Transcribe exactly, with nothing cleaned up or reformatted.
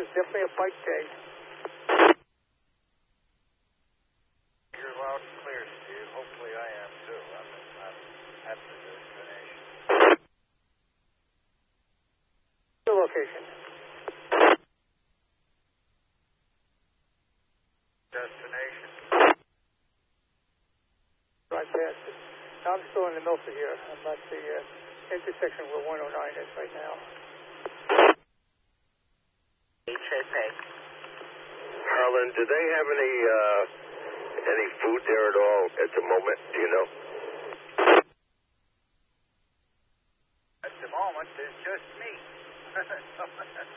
definitely a bike day. You're loud and clear, Steve. Hopefully I am too. I'm, I'm at the destination. The location. Destination. Right past it. Now I'm still in the Milford here. I'm at the uh, intersection where one oh nine is right now. H A P. Harlan, do they have any uh, any food there at all at the moment? Do you know? At the moment, there's just me.